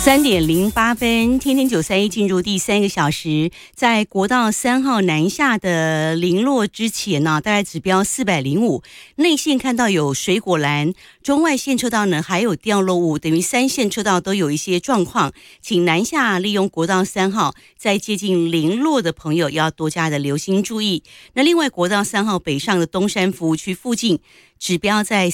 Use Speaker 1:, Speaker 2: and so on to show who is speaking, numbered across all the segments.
Speaker 1: 3:08，天天931进入第3个小时。在国道3号南下的零落之前呢，大概指标405，内线看到有水果栏，中外线车道呢还有掉落物，等于3线车道都有一些状况，请南下利用国道3号在接近零落的朋友要多加的留心注意。那另外国道3号北上的东山服务区附近，指标在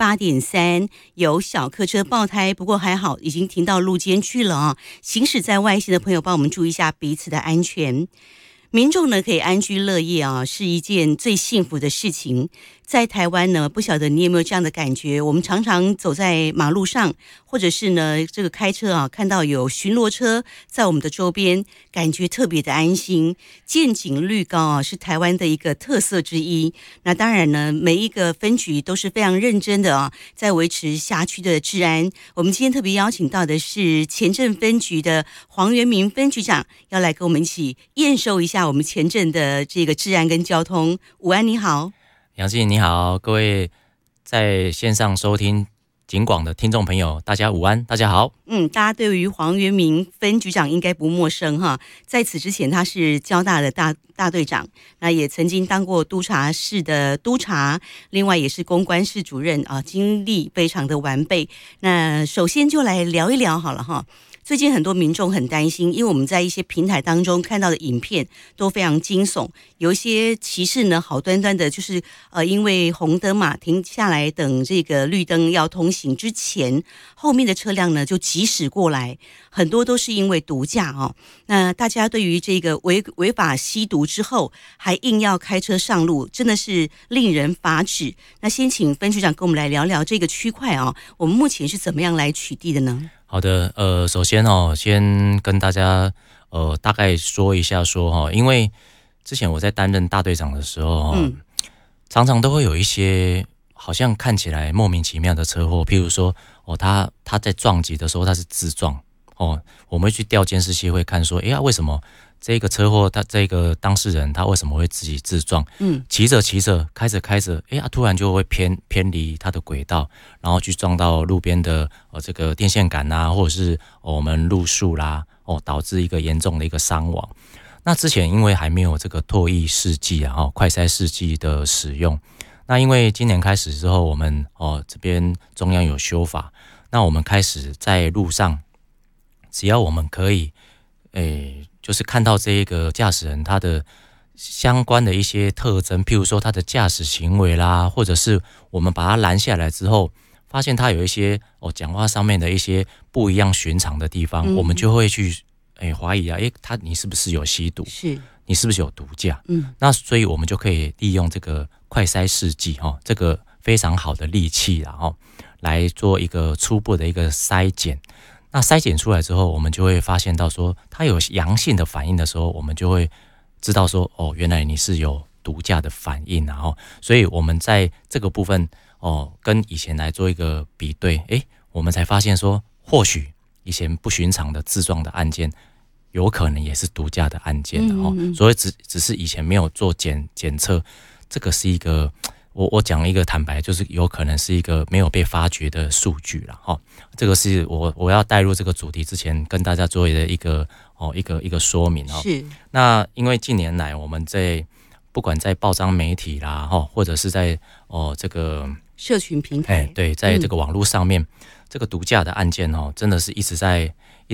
Speaker 1: 318.3，有小客车爆胎，不过还好已经停到路肩去了啊。行驶在外线的朋友帮我们注意一下彼此的安全。民众呢可以安居乐业啊，是一件最幸福的事情。在台湾呢，不晓得你有没有这样的感觉？我们常常走在马路上，或者是呢这个开车啊，看到有巡逻车在我们的周边，感觉特别的安心。见景率高啊，是台湾的一个特色之一。那当然呢，每一个分局都是非常认真的啊，在维持辖区的治安。我们今天特别邀请到的是前镇分局的黄元明分局长，要来跟我们一起验收一下我们前镇的这个治安跟交通。午安，你好。
Speaker 2: 杨静你好，各位在线上收听警广的听众朋友，大家午安，大家好。
Speaker 1: 大家对于黄元明分局长应该不陌生哈。在此之前，他是交大的大队长，那也曾经当过督察室的督察，另外也是公关室主任啊，经历非常的完备。那首先就来聊一聊好了哈。最近很多民众很担心，因为我们在一些平台当中看到的影片都非常惊悚，有一些骑士呢好端端的，就是因为红灯嘛停下来等这个绿灯要通行之前，后面的车辆呢就疾驶过来，很多都是因为毒驾哦。那大家对于这个违法吸毒之后还硬要开车上路，真的是令人发指。那先请分局长跟我们来聊聊这个区块哦，我们目前是怎么样来取缔的呢？
Speaker 2: 好的，首先先跟大家大概说一下因为之前我在担任大队长的时候常常都会有一些好像看起来莫名其妙的车祸，譬如说他在撞击的时候他是自撞我们会去调监视器会看说，为什么这个车祸他这个当事人他为什么会自己自撞？骑着开着突然就会偏离他的轨道，然后去撞到路边的这个电线杆啊，或者是我们路树啦导致一个严重的一个伤亡。那之前因为还没有这个唾液试剂快筛试剂的使用，那因为今年开始之后，我们这边中央有修法，那我们开始在路上，只要我们可以就是看到这一个驾驶人他的相关的一些特征，譬如说他的驾驶行为啦，或者是我们把他拦下来之后，发现他有一些讲话上面的一些不一样寻常的地方，我们就会去怀疑你是不是有吸毒，是你是不是有毒驾？那所以我们就可以利用这个快筛试剂这个非常好的利器来做一个初步的一个筛检。那筛检出来之后，我们就会发现到说，它有阳性的反应的时候，我们就会知道说，原来你是有毒驾的反应所以我们在这个部分跟以前来做一个比对，我们才发现说，或许以前不寻常的自撞的案件，有可能也是毒驾的案件所以只是以前没有做检测，这个是一个。我讲一个坦白，就是有可能是一个没有被发掘的数据啦这个是我要带入这个主题之前跟大家做的一个说明是。那因为近年来我们不管在报章媒体啦或者是在这个
Speaker 1: 社群平台
Speaker 2: 对，在这个网络上面，这个毒驾的案件真的是一直在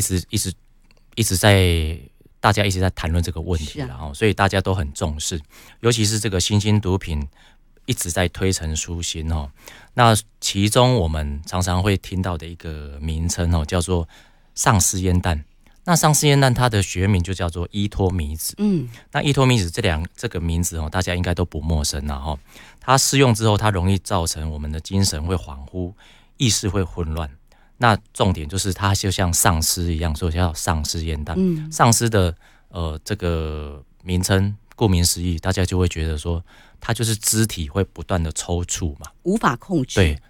Speaker 2: 大家一直在谈论这个问题啦所以大家都很重视，尤其是这个新兴毒品一直在推陈出新那其中我们常常会听到的一个名称叫做丧尸烟弹。那丧尸烟弹它的学名就叫做依托米酯。那依托米酯这个名字大家应该都不陌生啦它施用之后，它容易造成我们的精神会恍惚，意识会混乱。那重点就是它就像丧尸一样，所以叫丧尸烟弹。丧尸的这个名称顾名思义，大家就会觉得说它就是肢体会不断的抽搐嘛，
Speaker 1: 无法控制。
Speaker 2: 对，